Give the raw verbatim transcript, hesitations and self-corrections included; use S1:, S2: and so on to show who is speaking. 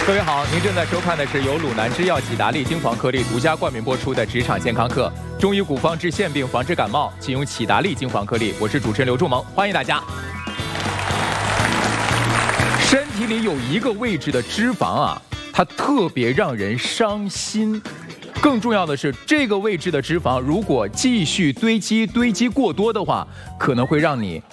S1: 各位好，您正在收看的是由鲁南制药喜达利精华颗粒独家冠名播出的职场健康课，中医古方治腺病，防治感冒，请用喜达利精华颗粒。我是主持人刘仲萌，欢迎大家。身体里有一个位置的脂肪啊，它特别让人伤心。更重要的是，这个位置的脂肪如果继续堆积、堆积过多的话，可能会让你